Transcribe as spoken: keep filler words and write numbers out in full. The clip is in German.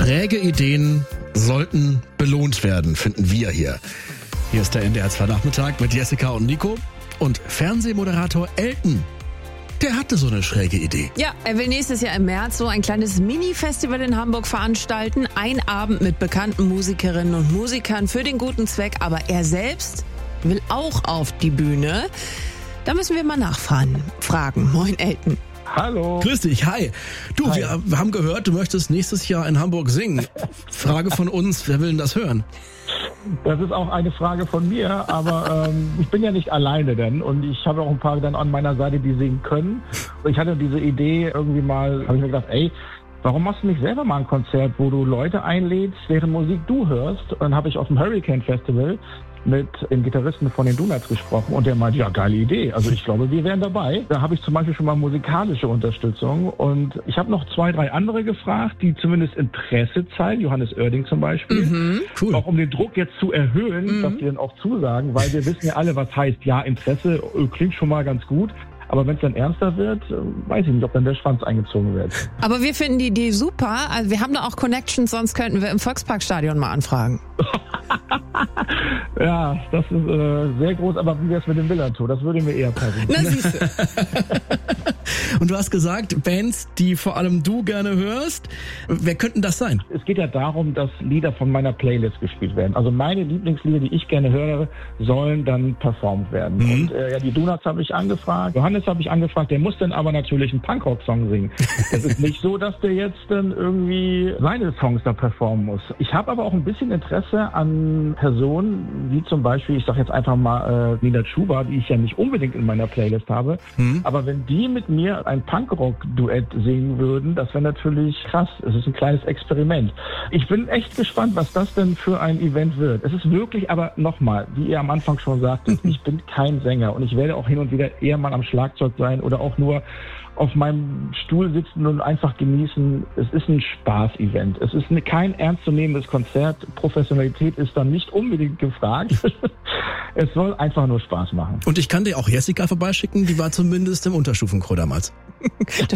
Schräge Ideen sollten belohnt werden, finden wir hier. Hier ist der N D R zwei Nachmittag mit Jessica und Nico. Und Fernsehmoderator Elton, der hatte so eine schräge Idee. Ja, er will nächstes Jahr im März so ein kleines Mini-Festival in Hamburg veranstalten. Ein Abend mit bekannten Musikerinnen und Musikern für den guten Zweck. Aber er selbst will auch auf die Bühne. Da müssen wir mal nachfragen. Fragen. Moin, Elton. Hallo. Grüß dich, hi. Du, Hi. Wir, wir haben gehört, du möchtest nächstes Jahr in Hamburg singen. Frage von uns, wer will denn das hören? Das ist auch eine Frage von mir, aber ähm, ich bin ja nicht alleine denn und ich habe auch ein paar dann an meiner Seite, die singen können. Und ich hatte diese Idee irgendwie mal, habe ich mir gedacht, ey, warum machst du nicht selber mal ein Konzert, wo du Leute einlädst, deren Musik du hörst? Und dann habe ich auf dem Hurricane Festival mit dem Gitarristen von den Donuts gesprochen und der meinte, ja, geile Idee. Also ich glaube, wir wären dabei. Da habe ich zum Beispiel schon mal musikalische Unterstützung und ich habe noch zwei, drei andere gefragt, die zumindest Interesse zeigen. Johannes Oerding zum Beispiel. Mhm, cool. Auch um den Druck jetzt zu erhöhen, Mhm. dass die dann auch zusagen, weil wir wissen ja alle, was heißt, ja, Interesse äh, klingt schon mal ganz gut. Aber wenn es dann ernster wird, äh, weiß ich nicht, ob dann der Schwanz eingezogen wird. Aber wir finden die Idee super. Also wir haben da auch Connections, sonst könnten wir im Volksparkstadion mal anfragen. Ja, das ist äh, sehr groß, aber wie wär's mit dem Millantor? Das würde mir eher passen. Na, siehst du. Und du hast gesagt, Bands, die vor allem du gerne hörst. Wer könnten das sein? Es geht ja darum, dass Lieder von meiner Playlist gespielt werden. Also meine Lieblingslieder, die ich gerne höre, sollen dann performt werden. Mhm. Und äh, ja, die Donuts habe ich angefragt, Johannes habe ich angefragt, der muss dann aber natürlich einen Punkrock-Song singen. Es ist nicht so, dass der jetzt dann irgendwie seine Songs da performen muss. Ich habe aber auch ein bisschen Interesse an Personen, wie zum Beispiel, ich sage jetzt einfach mal äh, Nina Chuba, die ich ja nicht unbedingt in meiner Playlist habe. Mhm. Aber wenn die mit mir ein Punkrock-Duett singen würden, das wäre natürlich krass. Es ist ein kleines Experiment. Ich bin echt gespannt, was das denn für ein Event wird. Es ist wirklich, aber nochmal, wie ihr am Anfang schon sagtet, ich bin kein Sänger und ich werde auch hin und wieder eher mal am Schlagzeug sein oder auch nur auf meinem Stuhl sitzen und einfach genießen. Es ist ein Spaß-Event. Es ist eine, kein ernstzunehmendes Konzert. Professionalität ist dann nicht unbedingt gefragt. Es soll einfach nur Spaß machen. Und ich kann dir auch Jessica vorbeischicken, die war zumindest im Unterstufenchor damals.